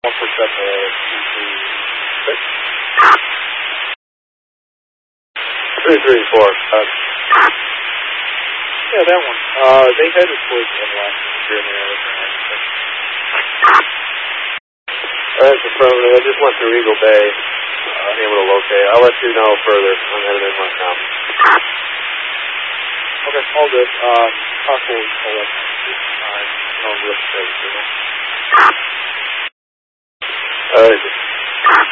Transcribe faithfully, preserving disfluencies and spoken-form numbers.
one four seven, two three six. three three four. Uh, yeah, that one. Uh, they headed towards the inlet. Here in the area. That's affirmative. I just went through Eagle Bay. Uh, unable to locate. I'll let you know further. I'm headed in right now. Okay, all good. Um, possible collect. Alright, no real space, you know. Alright.